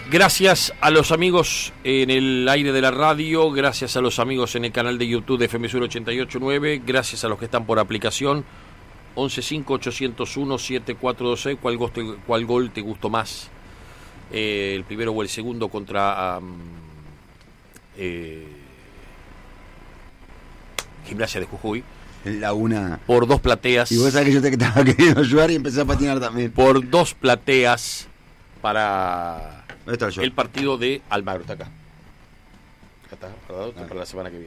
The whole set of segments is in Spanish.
Gracias a los amigos en el aire de la radio, gracias a los amigos en el canal de YouTube de FM Sur 88.9, gracias a los que están por aplicación. 1158017426. ¿Cuál gol te gustó más? El primero o el segundo contra Gimnasia de Jujuy. La una. Por 2 plateas. Y vos sabés que yo te estaba queriendo ayudar y empecé a patinar también. Por 2 plateas para está el partido de Almagro. Está acá. Acá está, para la semana que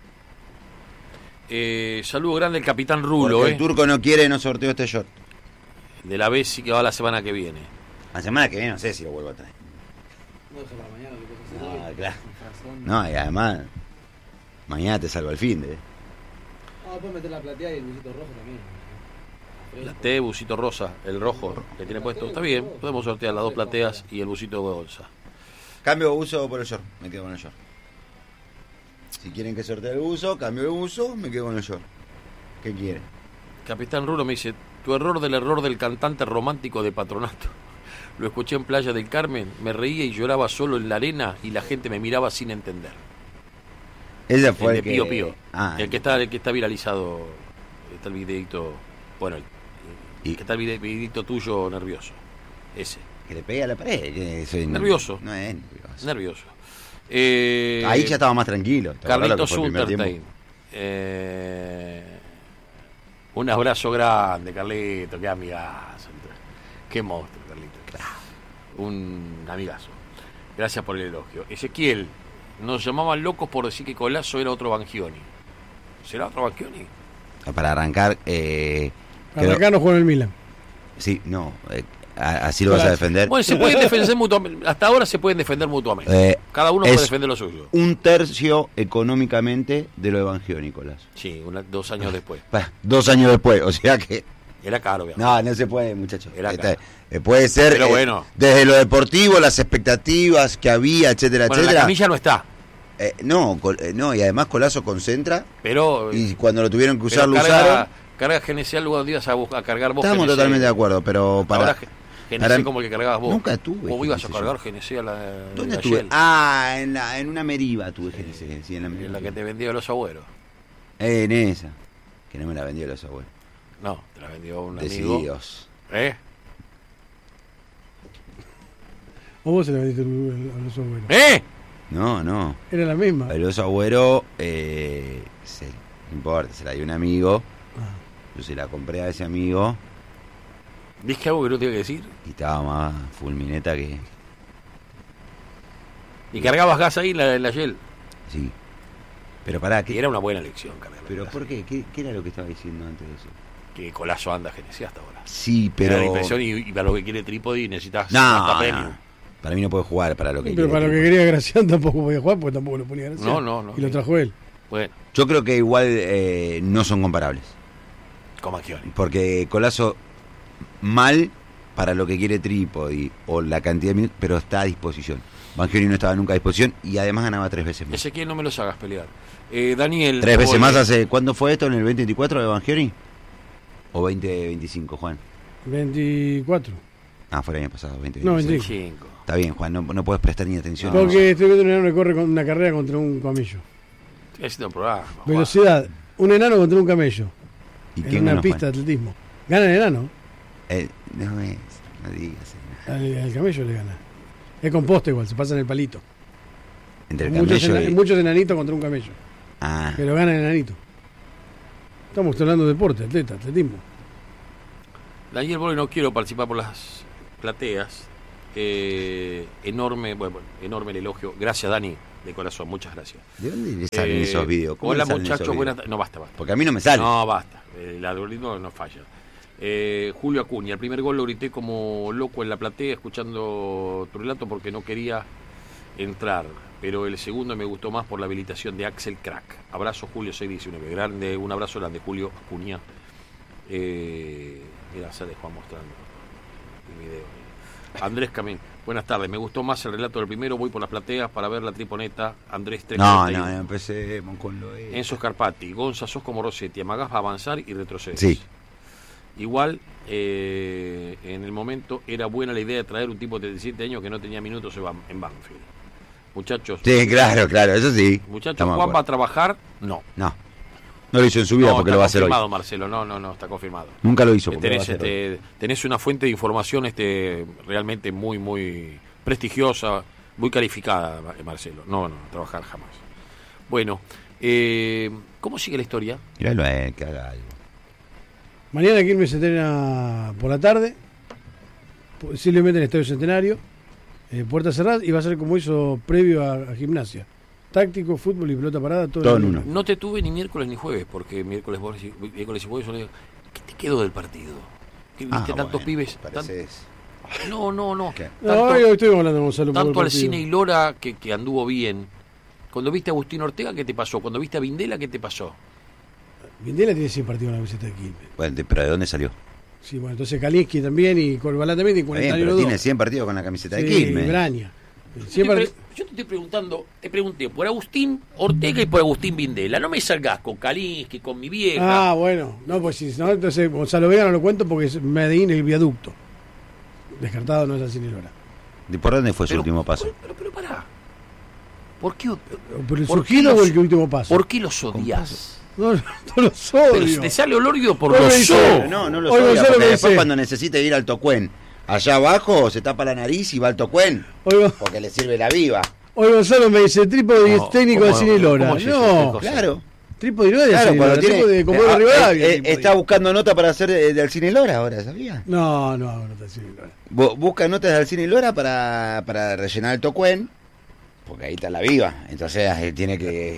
viene. Saludo grande al capitán Rulo. Porque el turco no quiere, no sorteó este short. De la vez sí que va la semana que viene. La semana que viene no sé si lo vuelvo a traer. No, deja para mañana lo que pasa. Claro. No, y además, mañana te salvo el fin de. No, puedes meter la platea y el busito rojo también. La T, busito rosa, el rojo que tiene puesto. Está bien, podemos sortear las 2 plateas y el busito de bolsa. Cambio uso por el short, me quedo con el short. Si quieren que sortee el uso, cambio el uso, me quedo con el short. ¿Qué quieren? Capitán Rulo me dice, tu error del cantante romántico de Patronato. Lo escuché en Playa del Carmen, me reía y lloraba solo en la arena y la gente me miraba sin entender. Ese fue el de Pío Pío. El que está viralizado, está el videito, bueno, el que está el videito tuyo nervioso. Ese. Que le pegue a la pared. Nervioso. No es nervioso. Ahí ya estaba más tranquilo. Carlitos Unterstein. Un abrazo grande, Carlito, qué amigazo. Qué monstruo, Carlito. Un amigazo. Gracias por el elogio. Ezequiel, nos llamaban locos por decir que Colazo era otro Bangioni. ¿Será otro Bangioni? Para arrancar... Arrancar no juega en el Milan. Sí, no... así lo vas a defender. Bueno, se pueden defender mutuamente. Hasta ahora se pueden defender mutuamente. Cada uno puede defender lo suyo. 1/3 económicamente de lo de Bangioni, Colazo. Sí, 2 años después. 2 años después, o sea que... Era caro, obviamente. No se puede, muchachos. Puede ser, pero bueno, desde lo deportivo, las expectativas que había, etcétera, etcétera. La camilla no está. No, y además Colazo concentra. Pero y cuando lo tuvieron que usar, lo usaron. Carga GNC luego días a cargar vos. Estamos totalmente de acuerdo, pero para... Ahora, GNC como el que cargabas vos. Nunca tuve. ¿Cómo ibas a cargar GNC a la... ¿Dónde tuve? En una Meriva tuve GNC. Sí, en la que te vendió los abuelos. En esa. Que no me la vendió los abuelos. No, te la vendió un amigo. Decididos. ¿O vos se la vendiste a los abuelos? No. Era la misma. El oso agüero, no importa, se la dio un amigo. Yo se la compré a ese amigo. ¿Viste algo que no tengo que decir? Y estaba más fulmineta que... ¿Y cargabas gas ahí en la Shell? Sí. Pero pará, que... Era una buena elección cargar. ¿Pero por qué? ¿Qué era lo que estaba diciendo antes de eso? Que Colazo anda GNC hasta ahora. Sí, pero... Me da la impresión y para lo que quiere Trípodi necesitas premium. Para mí no puede jugar para lo que pero para lo que quería Gracián tampoco podía jugar porque tampoco lo ponía Gracián. No. Y lo trajo él. Bueno. Yo creo que igual no son comparables. Como Acchioni. Porque Colazo mal para lo que quiere Trípodi o la cantidad de minutos, pero está a disposición. Bangioni no estaba nunca a disposición y además ganaba 3 veces más. Ezequiel, no me los hagas pelear. Daniel. 3 veces más hace... ¿Cuándo fue esto? ¿En el 2024 de Bangioni? ¿O 2025, Juan? 24. Fue el año pasado, 2025. No, 25. Está bien, Juan, no puedes prestar ni atención. Porque estoy viendo un enano que corre con una carrera contra un camello. Estoy haciendo un programa. Velocidad, un enano contra un camello. ¿Y en una pista de atletismo. ¿Gana el enano? No digas. Al camello le gana. Es con poste igual, se pasa en el palito. Entre el camello muchos enanitos contra un camello. Pero gana el enanito. Estamos hablando de deporte, atletismo. Daniel Bole, no quiero participar por las plateas. Enorme el elogio. Gracias, Dani, de corazón, muchas gracias. ¿De dónde le salen esos videos? Hola, muchachos, buenas tardes. No, basta. Porque a mí no me sale. No, basta. El algoritmo no falla. Julio Acuña, el primer gol lo grité como loco en la platea escuchando tu relato porque no quería entrar, pero el segundo me gustó más por la habilitación de Axel Crack. Abrazo, Julio 619. Un abrazo grande, Julio Acuña. Mira, sale Juan mostrando el video. Andrés Camín, buenas tardes. Me gustó más el relato del primero. Voy por las plateas para ver la triponeta. Andrés 3. No, empecemos con lo de... Enzo Scarpati, Gonza, sos como Rossetti. Amagás a avanzar y retrocedes. Sí. Igual en el momento era buena la idea de traer un tipo de 37 años que no tenía minutos en Banfield. Muchachos. Sí, claro, eso sí. Muchachos, ¿Juan va a trabajar? No. No lo hizo en su vida porque lo va a hacer hoy. Está confirmado, Marcelo, no, está confirmado. Nunca lo hizo porque lo va a hacer tenés una fuente de información realmente muy, muy prestigiosa, muy calificada, Marcelo. No, trabajar jamás. Bueno, ¿cómo sigue la historia? Míralo a él, que haga algo. Mañana Quilmes se entrena por la tarde, posiblemente en el Estadio Centenario, puertas cerradas, y va a ser como hizo previo a Gimnasia. Táctico, fútbol y pelota parada, todo en uno. No te tuve ni miércoles ni jueves, porque miércoles y jueves son... ¿Qué te quedó del partido? ¿Qué viste tantos pibes? No. Hoy estuvimos hablando con Gonzalo. Tanto Alcine y Lora que anduvo bien. Cuando viste a Agustín Ortega, ¿qué te pasó? Cuando viste a Vindela, ¿qué te pasó? Vindela tiene 100 partidos en la camiseta de Quilmes. Bueno, pero ¿de dónde salió? Sí, bueno, entonces Kalinski también y Corbalán también tiene 40 años. Pero tiene 100 partidos con la camiseta de Quilmes. Braña. Yo te estoy preguntando, te pregunté por Agustín Ortega y por Agustín Vindela. No me salgas con Kalinski, con mi vieja. Bueno, no, pues si no, entonces Gonzalo Vega no lo cuento porque es Medellín el viaducto. Descartado no es así ni Lora. ¿De por dónde fue su último paso? Pero pará. ¿Por qué? ¿Por el surgido o el último paso? ¿Por qué los odias? No los odio. Pero te sale olordio por los ojos. No los odia, porque después cuando necesite ir al Tocuén allá abajo se tapa la nariz y va al Tocuén porque le sirve la viva. Hoy Gonzalo me dice trípode técnico de Cine Lora. No, claro. Trípode no es de Cine Lora, trípode de Comodoro Rivadavia. Está buscando nota para hacer del Cine Lora ahora, ¿sabía? No hago nota del Cine Lora. Busca notas del Cine Lora para rellenar el Tocuén, porque ahí está la viva. Entonces él tiene que...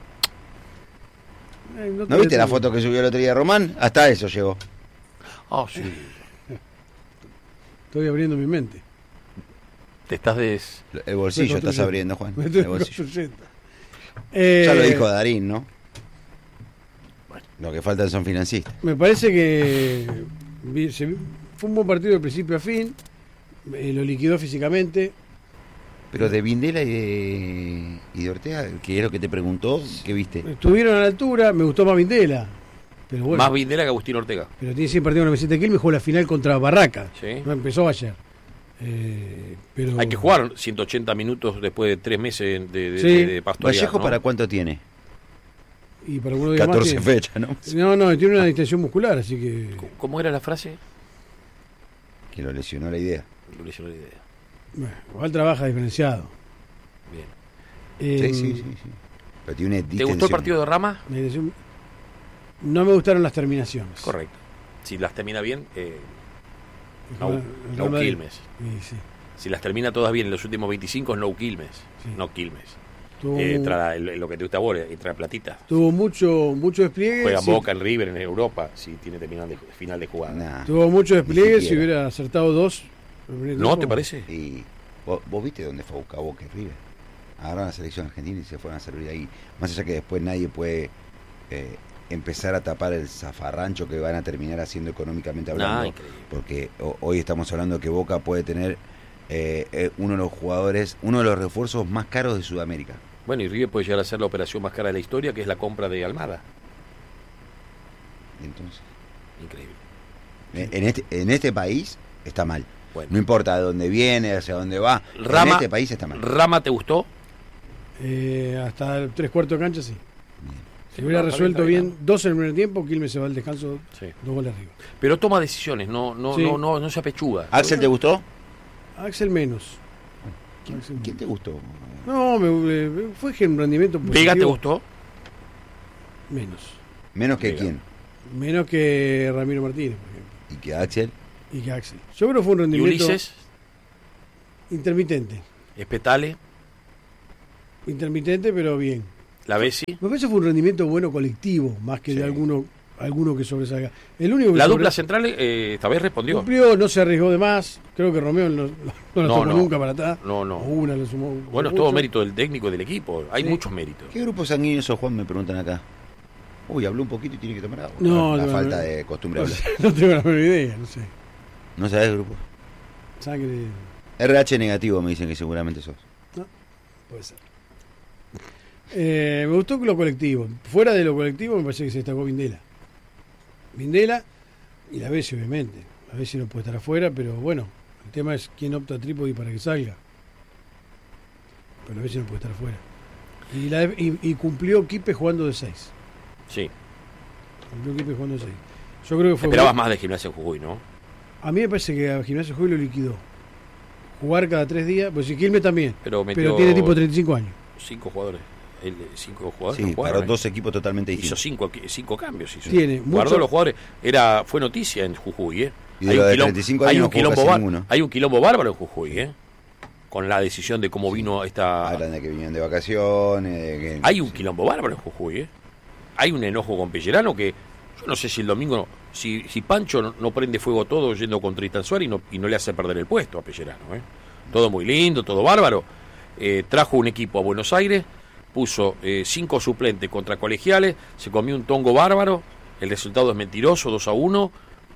¿No viste la foto que subió el otro día Román? Hasta eso llegó. Sí. Estoy abriendo mi mente. Te estás El bolsillo estás abriendo, Juan. Me El bolsillo. Ya lo dijo Darín, ¿no? Bueno, lo que faltan son financistas. Me parece que fue un buen partido de principio a fin. Lo liquidó físicamente. Pero de Vindela y de Ortega, que es lo que te preguntó, ¿qué viste? Estuvieron a la altura, me gustó más Vindela. Pero bueno, más Vindela que Agustín Ortega. Pero tiene 100 partidos en la camiseta de Quilmes, jugó la final contra Barraca. Sí. No empezó ayer. Pero... Hay que jugar 180 minutos después de 3 meses de pastorear. ¿Vallejo ¿no? para cuánto tiene? Y para algunos 14 fechas, ¿no? No, tiene una distensión muscular, así que... ¿Cómo era la frase? Que lo lesionó la idea. Bueno, igual trabaja diferenciado. Bien. Sí. Pero tiene una ¿Te gustó el partido de Rama? No me gustaron las terminaciones. Correcto. Si las termina bien, no Quilmes. Sí. Si las termina todas bien en los últimos 25, no Quilmes. Sí. No Quilmes. Lo que te gusta a vos, entra platita. Tuvo mucho despliegue. Juega Boca en River en Europa, si tiene final de jugada. Tuvo mucho despliegue, si hubiera acertado 2. ¿No te parece? Y vos viste dónde fue a buscar Boca y River. Agarraron la selección argentina y se fueron a servir ahí. Más allá que después nadie puede empezar a tapar el zafarrancho que van a terminar haciendo económicamente hablando. Porque hoy estamos hablando que Boca puede tener uno de los jugadores, uno de los refuerzos más caros de Sudamérica. Bueno, y River puede llegar a ser la operación más cara de la historia, que es la compra de Almada. Entonces, increíble. En este país está mal. Bueno. No importa de dónde viene, hacia dónde va. Rama, en este país está mal. ¿Rama te gustó? Hasta el 3/4 de cancha, sí. Bien. Si hubiera resuelto bien 2 en el primer tiempo, Quilmes se va al descanso 2 goles arriba. Pero toma decisiones, no se apechuga. ¿Axel te gustó? Axel menos. ¿Quién te gustó? No, fue un rendimiento positivo. ¿Vega te gustó? Menos. ¿Menos que quién? Menos que Ramiro Martínez, por ejemplo. ¿Y que Axel? Y que Axel. Yo creo que fue un rendimiento... ¿Y Ulises? Intermitente. ¿Espetale? Intermitente, pero bien. ¿La Bessi? Me parece que fue un rendimiento bueno colectivo, más que de alguno que sobresalga. El único que la dupla central esta vez respondió. Cumplió, no se arriesgó de más. Creo que Romeo no la tomó nunca para atrás. No. Una le sumó. Bueno, es todo mérito del técnico y del equipo. Hay muchos méritos. ¿Qué grupo sanguíneo sos, Juan? Me preguntan acá. Uy, habló un poquito y tiene que tomar agua. La falta de costumbre hablar. No tengo la menor idea, no sé. ¿No sabés el grupo? Sangre. RH negativo me dicen que seguramente sos. No, puede ser. Me gustó lo colectivo. Fuera de lo colectivo me parece que se destacó Vindela y la Bessi, obviamente. A ver si no puede estar afuera, pero bueno, el tema es quién opta a Trípodi para que salga. Pero a ver si no puede estar afuera. Y cumplió Quipes jugando de 6. Sí. Cumplió Quipes jugando de 6. Yo creo que fue. Esperabas más de Gimnasia en Jujuy, ¿no? A mí me parece que a Gimnasia Jujuy lo liquidó. Jugar cada 3 días, pues si Quilmes también. Pero tiene tipo 35 años. 5 jugadores. 5 jugadores. Sí, no jugaron, para dos equipos totalmente Hizo distintos. 5 cambios. Hizo. Tiene Guardó mucho- los jugadores. Fue noticia en Jujuy, ¿eh? Y de los de 35 años no jugó casi ninguno. hay un quilombo bárbaro en Jujuy, ¿eh? Con la decisión de cómo vino esta... Hablan de que vinieron de vacaciones. Hay un quilombo bárbaro en Jujuy, ¿eh? Hay un enojo con Pellerano que... Yo no sé si el domingo... Si Pancho no prende fuego todo yendo contra Tristan Suárez y no le hace perder el puesto a Pellerano, ¿eh? Todo muy lindo, todo bárbaro. Trajo un equipo a Buenos Aires, puso 5 suplentes contra Colegiales, se comió un tongo bárbaro, el resultado es mentiroso, 2-1.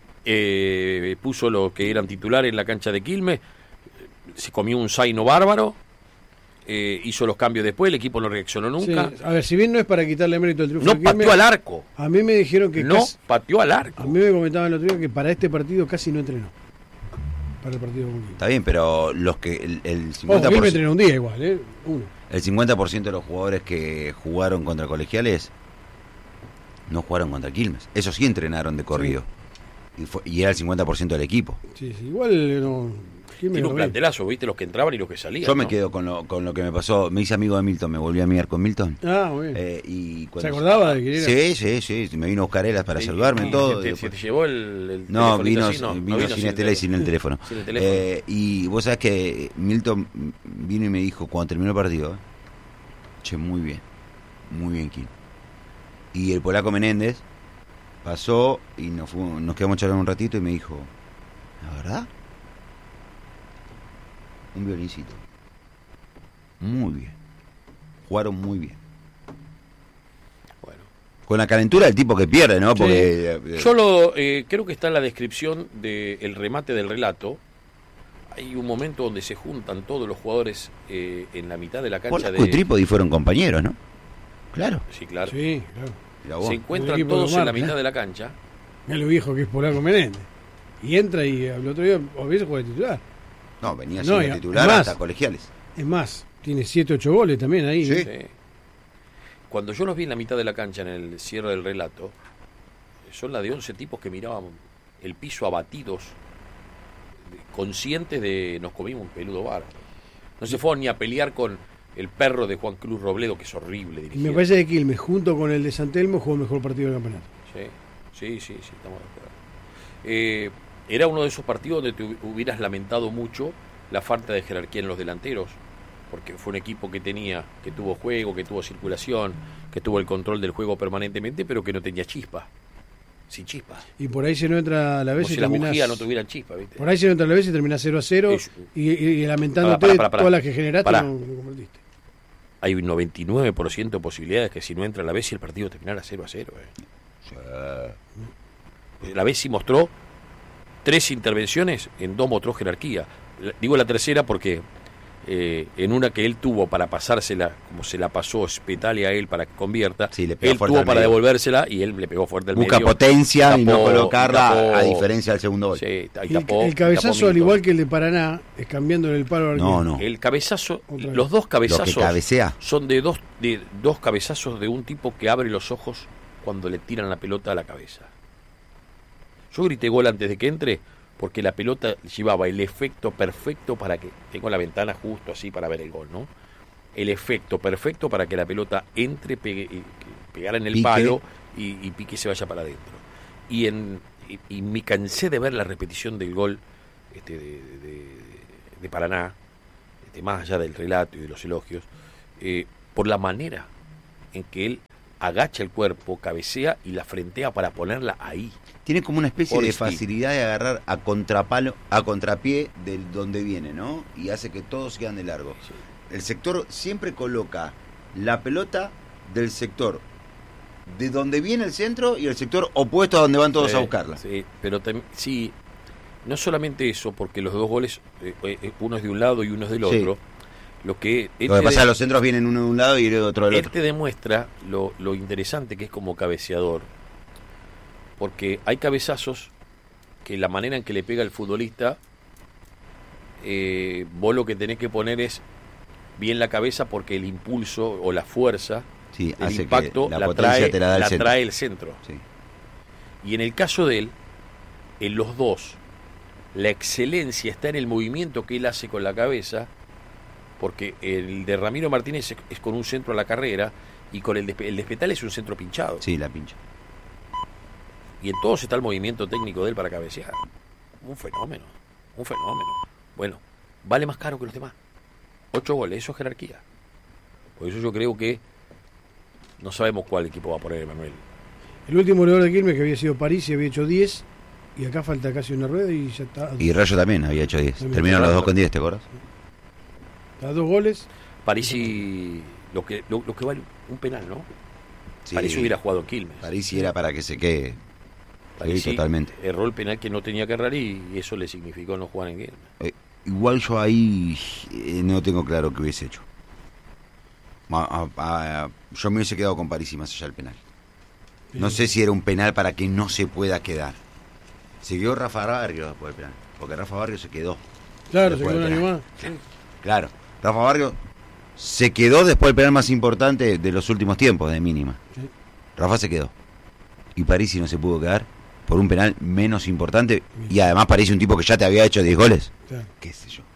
Puso los que eran titulares en la cancha de Quilmes, se comió un zaino bárbaro, hizo los cambios después, el equipo no reaccionó nunca. Sí, a ver, si bien no es para quitarle mérito al triunfo No de Quilmes, pateó al arco, a mí me dijeron que no casi, pateó al a arco. mí me comentaban el otro día que para este partido casi no entrenó. Para el partido con Quilmes. Está bien, pero los que el Ojo, Quilmes 50%, entrenó un día igual, uno. el 50% de los jugadores que jugaron contra Colegiales no jugaron contra Quilmes. Esos sí entrenaron de corrido. Y era el 50% del equipo. Sí, igual no. Quilmes Tiene no un ve. plantelazo, viste, los que entraban y los que salían. Yo me ¿no? quedo con lo que me pasó. Me hice amigo de Milton, me volví a amigar con Milton. Ah, muy bien. Y ¿Se cuando- acordaba de que era? Sí, me vino a buscar él para Sí, saludarme, sí, todo. ¿Se Después- te llevó el No, telefonito vino, así? No, vino no sin Estela y sin el teléfono. Sin el teléfono. Y vos sabés que Milton vino y me dijo, cuando terminó el partido, che, muy bien, Kim. Y el polaco Menéndez pasó y nos quedamos charlando un ratito y me dijo, ¿la verdad? Un violincito. Muy bien. Jugaron muy bien. Bueno. Con la calentura del tipo que pierde, ¿no? Porque Yo creo que está en la descripción del remate del relato. Hay un momento donde se juntan todos los jugadores en la mitad de la cancha Polaco y Trípodi fueron compañeros, ¿no? Claro. Sí, claro. Sí, claro. Mirá vos. Se El encuentran equipo todos de en la Marca, mitad de la cancha. Mirá lo viejo que es Polaco Menéndez. Y entra y el otro día, o veces juega de titular. No, venía No, siendo y titular además- hasta Colegiales. Es más, tiene 7-8 goles también ahí. Sí. Sí. Cuando yo los vi en la mitad de la cancha en el cierre del relato, son la de 11 tipos que miraban el piso abatidos, conscientes de nos comimos un peludo bárbaro. No se fueron ni a pelear con el perro de Juan Cruz Robledo, que es horrible Y dirigiendo. me parece que Quilmes, junto con el de San Telmo, jugó el mejor partido del campeonato. Sí, estamos de acuerdo. Era uno de esos partidos donde te hubieras lamentado mucho la falta de jerarquía en los delanteros, porque fue un equipo que tuvo juego, que tuvo circulación, que tuvo el control del juego permanentemente, pero que no tenía chispa. Sin chispa. Y por ahí se no entra a la Como vez si y las terminás. bujías no tuvieran chispa, ¿viste? Por ahí se no entra a la vez y terminás 0-0 Es- y lamentándote Pará. todas las que generaste Pará. no convertiste. Hay un 99% de posibilidades que si no entra la Bessi el partido terminara 0-0. La Bessi mostró 3 intervenciones, en 2 mostró jerarquía. Digo la tercera porque en una que él tuvo para pasársela, como se la pasó Spetale a él para que convierta, Sí, le pegó él fuerte tuvo al para medio. devolvérsela y él le pegó fuerte al Busca medio. potencia y no Tapó- colocarla tapó- a diferencia del segundo gol. Sí, ahí El, tapó- el cabezazo, tapó al Milton. igual que el de Paraná, es cambiándole el palo al No, arquero. no. El cabezazo, Otra vez. los dos Lo cabezazos que cabecea. son de dos cabezazos de un tipo que abre los ojos cuando le tiran la pelota a la cabeza. Yo grité gol antes de que entre porque la pelota llevaba el efecto perfecto para que... Tengo la ventana justo así para ver el gol, ¿no? El efecto perfecto para que la pelota entre, pegara en el Pique. palo y pique y se vaya para adentro. Y me cansé de ver la repetición del gol de Paraná, más allá del relato y de los elogios, por la manera en que él agacha el cuerpo, cabecea y la frentea para ponerla ahí. Tiene como una especie de Oresti. facilidad de agarrar a contrapalo, a contrapié de donde viene, ¿no? Y hace que todos quedan de largo. El sector siempre coloca la pelota del sector de donde viene el centro y el sector opuesto a donde van todos Sí, a buscarla. Sí, pero sí, no solamente eso, porque los dos goles, uno es de un lado y uno es del Sí. otro. Lo que Lo que pasa es que los centros vienen uno de un lado y el otro del él otro. te demuestra lo interesante que es como cabeceador, porque hay cabezazos que la manera en que le pega el futbolista, vos lo que tenés que poner es bien la cabeza, porque el impulso o la fuerza, Sí, el hace impacto, que la la potencia trae, te la da el centro. trae el centro. Sí. Y en el caso de él, en los dos, la excelencia está en el movimiento que él hace con la cabeza, porque el de Ramiro Martínez es con un centro a la carrera, y con el de Espetal es un centro pinchado. Sí, la pincha. Y en todos está el movimiento técnico de él para cabecear. Un fenómeno. Bueno, vale más caro que los demás. 8 goles, eso es jerarquía. Por eso yo creo que no sabemos cuál equipo va a poner Emanuel. El último goleador de Quilmes, que había sido París, y había hecho 10, y acá falta casi una rueda y ya está. Y Rayo también había hecho 10. También. Terminaron los dos con 10, ¿te acuerdas? A 2 goles. Parisi, lo que vale un penal, ¿no? Sí. Parisi hubiera jugado en Quilmes. París sí era para que se quede. Parisi Sí, totalmente. erró el penal que no tenía que errar, y eso le significó no jugar en Quilmes. Igual yo ahí no tengo claro qué hubiese hecho. Yo me hubiese quedado con París y más allá del penal. No sé si era un penal para que no se pueda quedar. Se quedó Rafa Barrios después del penal, porque Rafa Barrios se quedó. Claro, se después quedó un del año penal. más. Claro, Rafa Barrios se quedó después del penal más importante de los últimos tiempos, de mínima. Sí. Rafa se quedó. Y Parisi no se pudo quedar por un penal menos importante. Y además Parisi, un tipo que ya te había hecho 10 goles. Claro. Qué sé yo.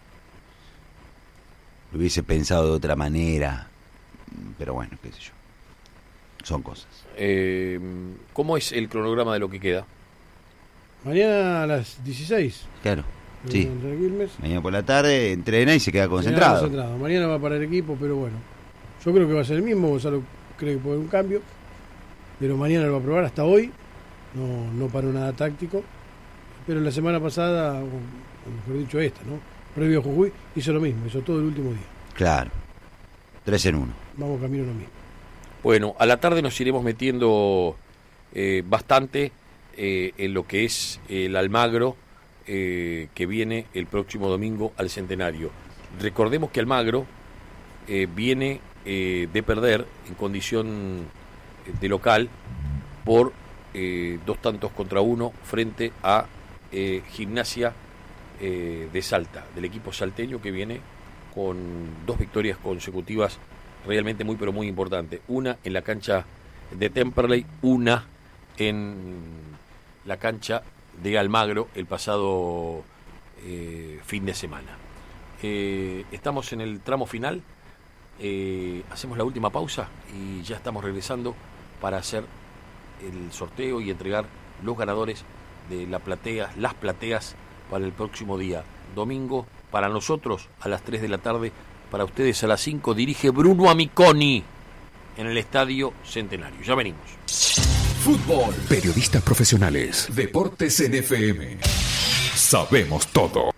Lo hubiese pensado de otra manera. Pero bueno, qué sé yo. Son cosas. ¿Cómo es el cronograma de lo que queda? Mañana a las 16. Claro, sí. Contra Quilmes. Mañana por la tarde entrena y se queda Mañana concentrado. Mañana va para el equipo, pero bueno. Yo creo que va a ser el mismo. Gonzalo cree que puede haber un cambio. Pero mañana lo va a probar. Hasta hoy no paró nada táctico. Pero la semana pasada, o mejor dicho esta, ¿no? Previo a Jujuy, hizo lo mismo. Hizo todo el último día. Claro. 3 en 1. Vamos camino a lo mismo. Bueno, a la tarde nos iremos metiendo bastante en lo que es el Almagro, que viene el próximo domingo al Centenario. Recordemos que Almagro viene de perder en condición de local por 2-1 frente a Gimnasia de Salta, del equipo salteño, que viene con 2 victorias consecutivas realmente muy pero muy importante. Una en la cancha de Temperley, una en la cancha de Almagro el pasado fin de semana. Estamos en el tramo final, hacemos la última pausa y ya estamos regresando para hacer el sorteo y entregar los ganadores de las plateas para el próximo día domingo. Para nosotros a las 3 de la tarde, para ustedes a las 5, dirige Bruno Amiconi en el Estadio Centenario. Ya venimos. Fútbol. Periodistas profesionales. Deportes en FM. Sabemos todo.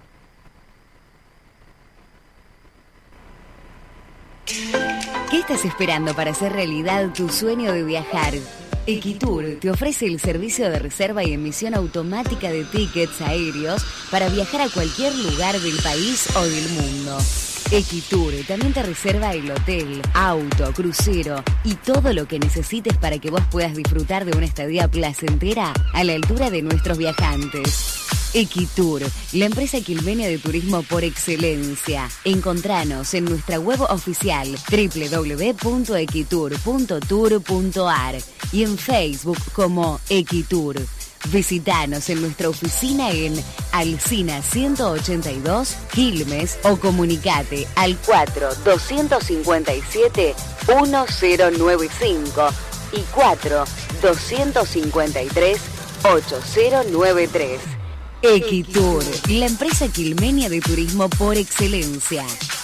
¿Qué estás esperando para hacer realidad tu sueño de viajar? Equitour te ofrece el servicio de reserva y emisión automática de tickets aéreos para viajar a cualquier lugar del país o del mundo. Equitour también te reserva el hotel, auto, crucero y todo lo que necesites para que vos puedas disfrutar de una estadía placentera a la altura de nuestros viajantes. Equitour, la empresa quilmenia de turismo por excelencia. Encontranos en nuestra web oficial www.equitour.tour.ar y en Facebook como Equitour. Visítanos en nuestra oficina en Alsina 182, Quilmes, o comunicate al 4-257-1095 y 4-253-8093. Equitour, la empresa quilmenia de turismo por excelencia.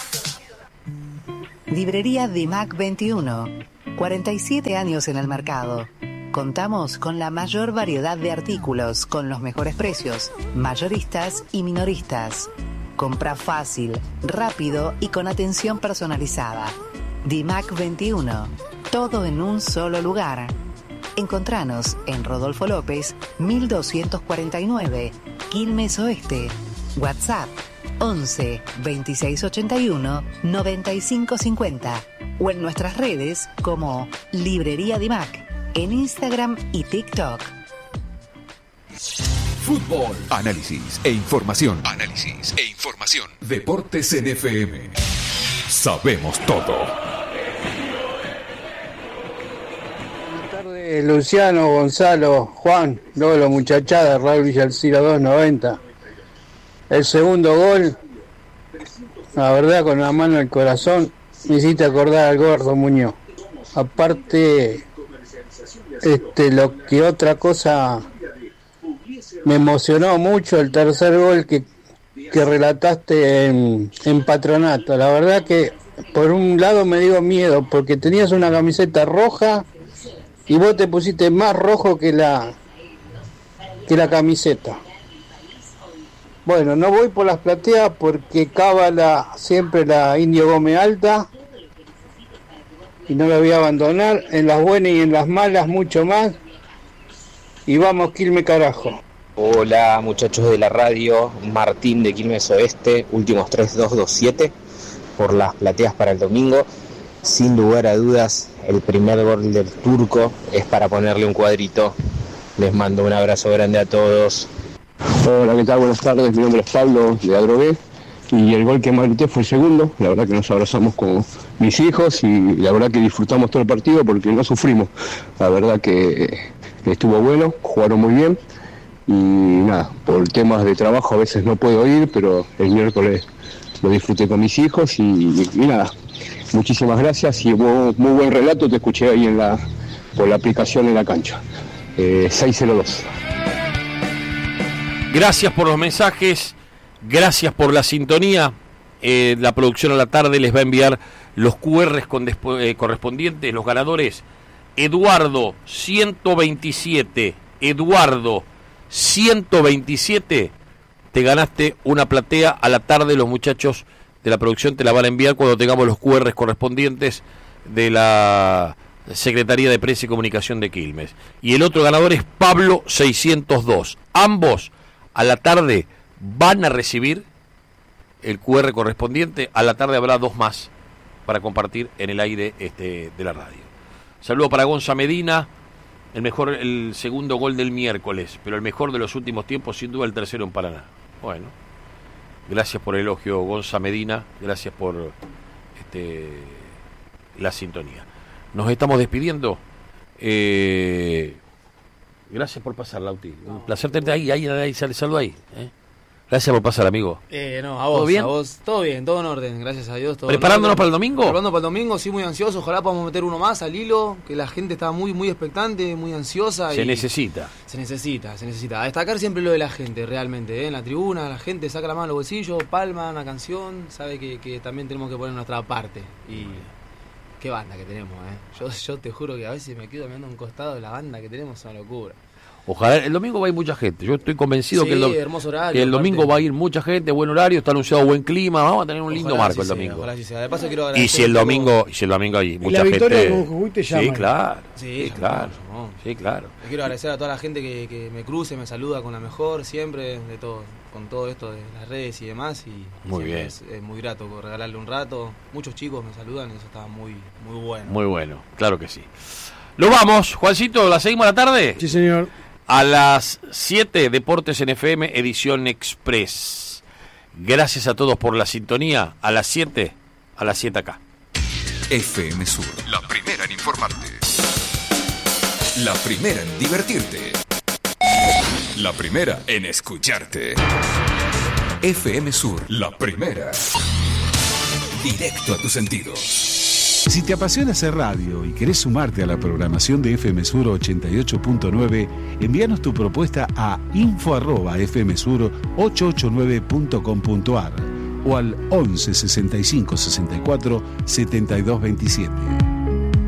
Librería Dimac 21, 47 años en el mercado. Contamos con la mayor variedad de artículos, con los mejores precios, mayoristas y minoristas. Compra fácil, rápido y con atención personalizada. Dimac 21, todo en un solo lugar. Encontranos en Rodolfo López, 1249, Quilmes Oeste. WhatsApp 11 2681 9550 o en nuestras redes como Librería Dimac en Instagram y TikTok. Fútbol, análisis e información. Deportes en FM. Sabemos todo. Buenas tardes, Luciano, Gonzalo, Juan, Lolo, muchachada, Raúl Villalciro 290. El segundo gol, la verdad, con la mano en el corazón, me hiciste acordar al Gordo Muñoz. Aparte, lo que otra cosa me emocionó mucho, el tercer gol que relataste en Patronato. La verdad que por un lado me dio miedo, porque tenías una camiseta roja y vos te pusiste más rojo que la camiseta. Bueno, no voy por las plateas porque cábala siempre la Indio Gómez Alta y no la voy a abandonar, en las buenas y en las malas mucho más. Y vamos, Quilmes carajo. Hola muchachos de la radio, Martín de Quilmes Oeste, últimos 3227 por las plateas para el domingo. Sin lugar a dudas, el primer gol del turco es para ponerle un cuadrito. Les mando un abrazo grande a todos. Hola, ¿qué tal? Buenas tardes, mi nombre es Pablo de Adrogué y el gol que más grité fue el segundo. La verdad que nos abrazamos con mis hijos y la verdad que disfrutamos todo el partido porque no sufrimos. La verdad que estuvo bueno, jugaron muy bien y nada, por temas de trabajo a veces no puedo ir, pero el miércoles lo disfruté con mis hijos y nada, muchísimas gracias y muy buen relato, te escuché ahí por la aplicación en la cancha. 602. Gracias por los mensajes, gracias por la sintonía. La producción a la tarde les va a enviar los QRs correspondientes, los ganadores. Eduardo 127, Eduardo 127, te ganaste una platea a la tarde. Los muchachos de la producción te la van a enviar cuando tengamos los QRs correspondientes de la Secretaría de Prensa y Comunicación de Quilmes. Y el otro ganador es Pablo 602. Ambos a la tarde van a recibir el QR correspondiente. A la tarde habrá dos más para compartir en el aire de la radio. Saludo para Gonza Medina, el segundo gol del miércoles, pero el mejor de los últimos tiempos, sin duda el tercero en Paraná. Bueno, gracias por el elogio, Gonza Medina, gracias por la sintonía. Nos estamos despidiendo. Gracias por pasar, Lauti. Un placer tenerte ahí saludo ahí. Gracias por pasar, amigo. No, a vos, ¿Todo bien? a vos. Todo bien, todo en orden, gracias a Dios. Todo ¿Preparándonos para el domingo? Preparando para el domingo, sí, muy ansioso. Ojalá podamos meter uno más al hilo, que la gente está muy, muy expectante, muy ansiosa. Se necesita. Se necesita. A destacar siempre lo de la gente, realmente. En la tribuna, la gente saca la mano a los bolsillos, palma una canción, sabe que también tenemos que poner nuestra parte. Y qué banda que tenemos, Yo te juro que a veces me quedo mirando a un costado de la banda que tenemos, es una locura. Ojalá, el domingo va a ir mucha gente. Yo estoy convencido sí, que hermoso horario, que el domingo aparte. va a ir mucha gente, buen horario, está anunciado buen clima, vamos a tener un lindo marco el domingo. Ojalá sí sea. De paso quiero Y si el domingo hay mucha la victoria gente. con Jujuy te llama. Sí, claro. Sí, claro. llamó. Sí, claro. Le quiero agradecer a toda la gente que me cruce, me saluda con la mejor, siempre, de todo, con todo esto de las redes y demás. Y Muy bien. Es muy grato por regalarle un rato. Muchos chicos me saludan y eso estaba muy, muy bueno. Muy bueno, claro que sí. Nos vamos, Juancito, ¿la seguimos a la tarde? Sí, señor. A las 7, Deportes en FM, edición Express. Gracias a todos por la sintonía. A las 7 acá. FM Sur, la primera en informarte. La primera en divertirte. La primera en escucharte. FM Sur, la primera. Directo a tus sentidos. Si te apasiona hacer radio y querés sumarte a la programación de FM Sur 88.9, envíanos tu propuesta a info@fmsur889.com.ar o al 11 65 64 72 27.